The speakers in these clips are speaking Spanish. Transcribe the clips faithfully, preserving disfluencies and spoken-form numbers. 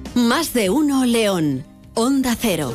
Más de uno León. Onda Cero.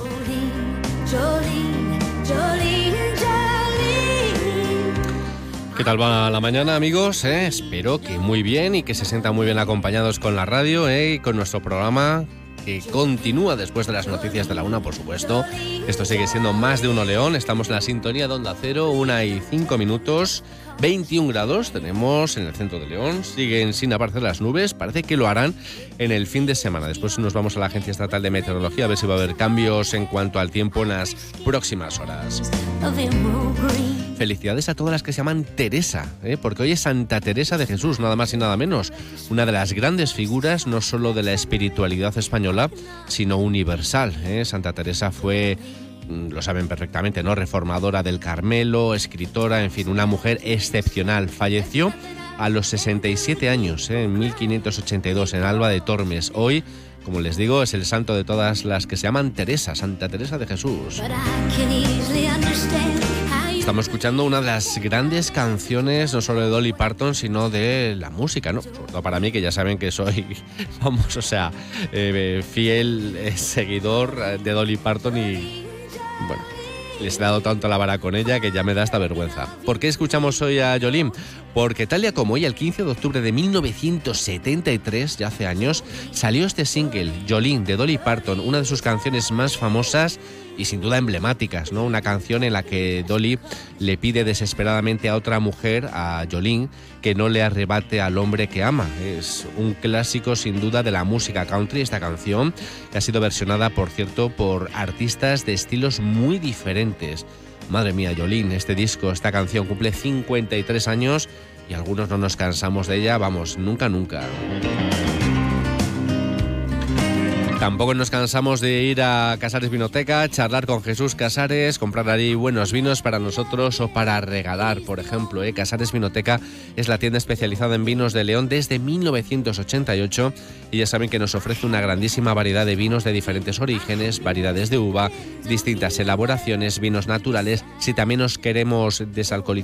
¿Qué tal va la mañana, amigos? ¿Eh? Espero que muy bien y que se sientan muy bien acompañados con la radio, ¿eh? Y con nuestro programa que continúa después de las noticias de la una, por supuesto. Esto sigue siendo Más de uno León. Estamos en la sintonía de Onda Cero, una y cinco minutos. veintiún grados tenemos en el centro de León, siguen sin aparecer las nubes, parece que lo harán en el fin de semana. Después nos vamos a la Agencia Estatal de Meteorología a ver si va a haber cambios en cuanto al tiempo en las próximas horas. Felicidades a todas las que se llaman Teresa, ¿eh? Porque hoy es Santa Teresa de Jesús, nada más y nada menos. Una de las grandes figuras, no solo de la espiritualidad española, sino universal, ¿eh? Santa Teresa fue, lo saben perfectamente, ¿no?, reformadora del Carmelo, escritora, en fin, una mujer excepcional. Falleció a los sesenta y siete años, ¿eh? en mil quinientos ochenta y dos, en Alba de Tormes. Hoy, como les digo, es el santo de todas las que se llaman Teresa, Santa Teresa de Jesús. Estamos escuchando una de las grandes canciones, no solo de Dolly Parton, sino de la música, ¿no? Sobre todo para mí, que ya saben que soy, vamos, o sea, eh, fiel eh, seguidor de Dolly Parton y, bueno, les he dado tanto la vara con ella que ya me da esta vergüenza. ¿Por qué escuchamos hoy a Jolene? Porque tal día como hoy, el quince de octubre de mil novecientos setenta y tres, ya hace años, salió este single, Jolene, de Dolly Parton, una de sus canciones más famosas y sin duda emblemáticas, ¿no? Una canción en la que Dolly le pide desesperadamente a otra mujer, a Jolene, que no le arrebate al hombre que ama. Es un clásico sin duda de la música country, esta canción, que ha sido versionada, por cierto, por artistas de estilos muy diferentes. Madre mía, Jolene, este disco, esta canción cumple cincuenta y tres años y algunos no nos cansamos de ella, vamos, nunca, nunca. Tampoco nos cansamos de ir a Casares Vinoteca, charlar con Jesús Casares, comprar allí buenos vinos para nosotros o para regalar, por ejemplo. ¿eh? Casares Vinoteca es la tienda especializada en vinos de León desde mil novecientos ochenta y ocho y ya saben que nos ofrece una grandísima variedad de vinos de diferentes orígenes, variedades de uva, distintas elaboraciones, vinos naturales. Si también nos queremos desalcoholizar